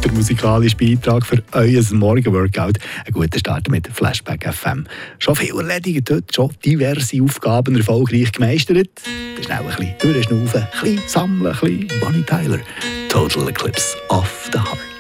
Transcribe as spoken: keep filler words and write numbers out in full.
der musikalische Beitrag für euer Morgenworkout. Ein guter Start mit Flashback F M. Schon viel erledigt heute, schon diverse Aufgaben erfolgreich gemeistert. Dann schnell ein bisschen durchschnaufen, ein bisschen sammeln, ein bisschen Bonnie Tyler. Total Eclipse of the Heart.